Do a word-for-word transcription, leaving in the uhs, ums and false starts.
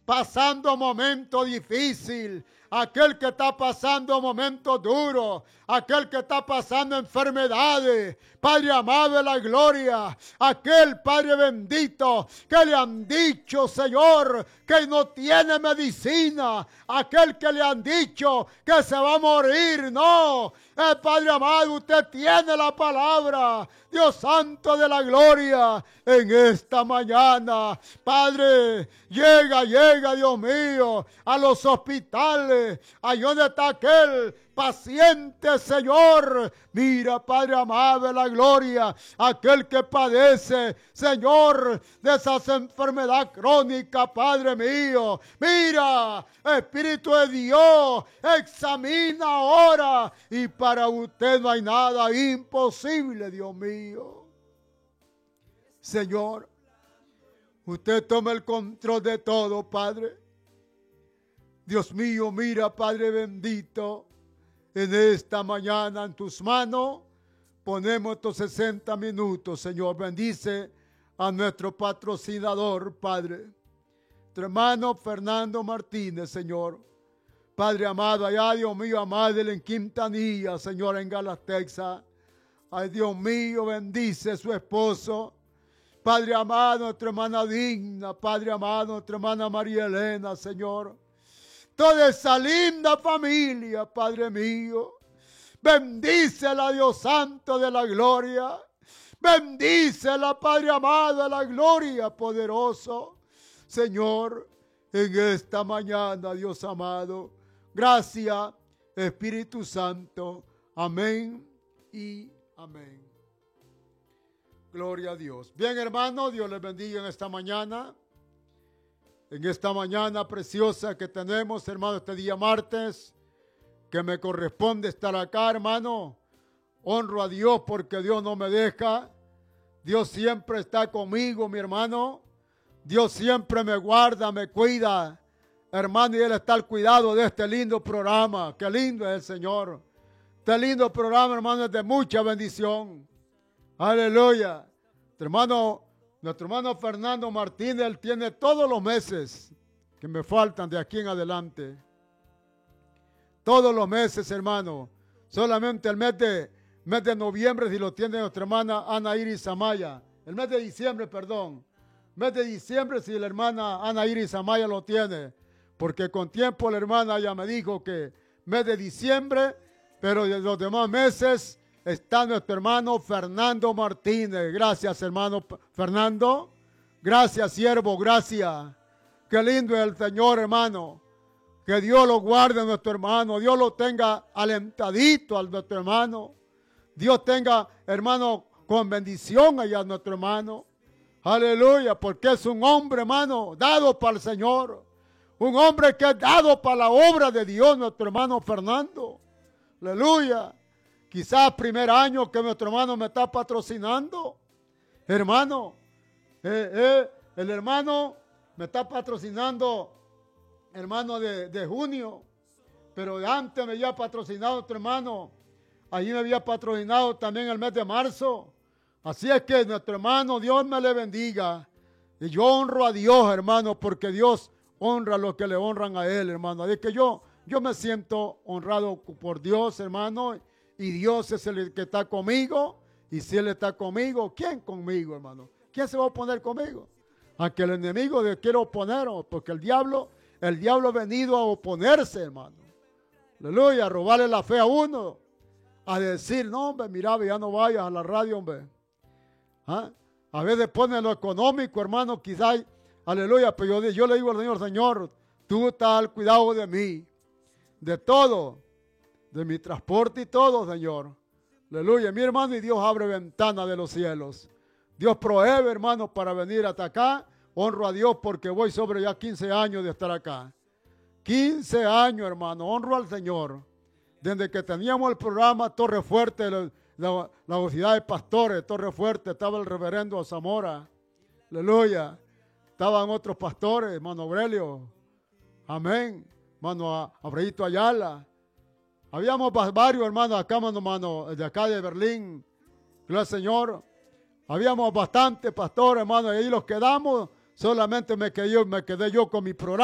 pasando momentos difíciles, aquel que está pasando momentos duros, aquel que está pasando enfermedades, Padre amado de la gloria, aquel Padre bendito que le han dicho, Señor, que no tiene medicina, aquel que le han dicho que se va a morir, no, el Padre amado, usted tiene la palabra, Dios santo de la gloria, en esta mañana, Padre, llega, llega, Dios mío, a los hospitales, ahí donde está aquel paciente, Señor, mira, Padre amado de la gloria, aquel que padece, Señor, de esas enfermedades crónicas, Padre mío, mira, Espíritu de Dios, examina ahora, y para usted no hay nada imposible, Dios mío. Señor, usted toma el control de todo, Padre. Dios mío, mira, Padre bendito, en esta mañana en tus manos ponemos estos sesenta minutos, Señor. Bendice a nuestro patrocinador, Padre. Tu hermano Fernando Martínez, Señor. Padre amado, allá, Dios mío, amado, en Quintanilla, Señor, en Dallas, Texas. Ay, Dios mío, bendice a su esposo. Padre amado, nuestra hermana Digna, Padre amado, nuestra hermana María Elena, Señor. Toda esa linda familia, Padre mío. Bendícela, Dios santo de la gloria. Bendícela, Padre amado de la gloria, poderoso. Señor, en esta mañana, Dios amado. Gracias, Espíritu Santo. Amén y amén. Gloria a Dios. Bien, hermano, Dios les bendiga en esta mañana. En esta mañana preciosa que tenemos, hermano, este día martes, que me corresponde estar acá, hermano. Honro a Dios porque Dios no me deja. Dios siempre está conmigo, mi hermano. Dios siempre me guarda, me cuida. Hermano, y Él está al cuidado de este lindo programa. Qué lindo es el Señor. Este lindo programa, hermano, es de mucha bendición. Aleluya. Hermano, nuestro hermano Fernando Martínez, él tiene todos los meses que me faltan de aquí en adelante. Todos los meses, hermano. Solamente el mes de, mes de noviembre, si lo tiene nuestra hermana Ana Iris Amaya. El mes de diciembre, perdón. Mes de diciembre, si la hermana Ana Iris Amaya lo tiene. Porque con tiempo la hermana ya me dijo que mes de diciembre, pero de los demás meses está nuestro hermano Fernando Martínez. Gracias, hermano Fernando. Gracias, siervo, gracias. Qué lindo es el Señor, hermano. Que Dios lo guarde, nuestro hermano. Dios lo tenga alentadito a nuestro hermano. Dios tenga, hermano, con bendición allá a nuestro hermano. Aleluya, porque es un hombre, hermano, dado para el Señor. Un hombre que es dado para la obra de Dios, nuestro hermano Fernando. Aleluya. Quizás primer año que nuestro hermano me está patrocinando. Hermano, eh, eh, el hermano me está patrocinando, hermano, de, de junio. Pero antes me había patrocinado otro hermano. Allí me había patrocinado también el mes de marzo. Así es que nuestro hermano, Dios me le bendiga. Y yo honro a Dios, hermano, porque Dios honra a los que le honran a Él, hermano. Así que yo, yo me siento honrado por Dios, hermano. Y Dios es el que está conmigo. Y si Él está conmigo, ¿quién conmigo, hermano? ¿Quién se va a oponer conmigo? Aunque el enemigo le quiera oponer, porque el diablo, el diablo ha venido a oponerse, hermano. Aleluya, a robarle la fe a uno. A decir, no, hombre, mira, ya no vayas a la radio, hombre. ¿Ah? A veces pone lo económico, hermano, quizás, aleluya, pero yo, yo le digo al Señor, Señor, tú estás al cuidado de mí, de todo, de mi transporte y todo, Señor. Aleluya, mi hermano, y Dios abre ventana de los cielos. Dios provee, hermano, para venir hasta acá. Honro a Dios porque voy sobre ya quince años de estar acá. quince años, hermano, honro al Señor. Desde que teníamos el programa Torre Fuerte, la, la, la sociedad de pastores, Torre Fuerte, estaba el reverendo Zamora. Aleluya. Estaban otros pastores, hermano Aurelio. Amén. Hermano Abrahito Ayala. Habíamos varios hermanos acá, hermano, hermano, de acá de Berlín. Gloria al Señor. Habíamos bastantes pastores, hermano, y ahí los quedamos. Solamente me quedé, me quedé yo con mi programa.